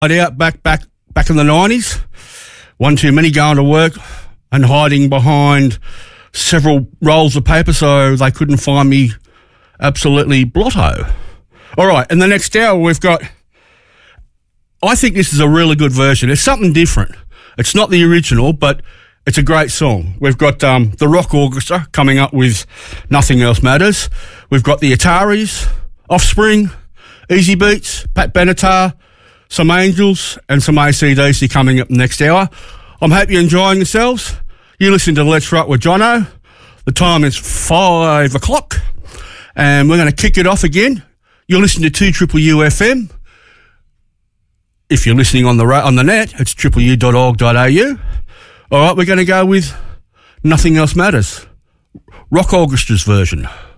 out back in the 90s. One too many going to work and hiding behind several rolls of paper so they couldn't find me absolutely blotto. All right, in the next hour we've got... I think this is a really good version. It's something different. It's not the original, but it's a great song. We've got the Rock Orchestra coming up with Nothing Else Matters. We've got the Ataris, Offspring, Easy Beats, Pat Benatar, some Angels and some AC/DC coming up next hour. I'm hope you're enjoying yourselves. You listen to Let's Rock with Jono. The time is 5 o'clock and we're going to kick it off again. You're listening to 2UU FM. If you're listening on the net, it's tripleu.org.au. All right, we're going to go with Nothing Else Matters, Rock Orchestra's version.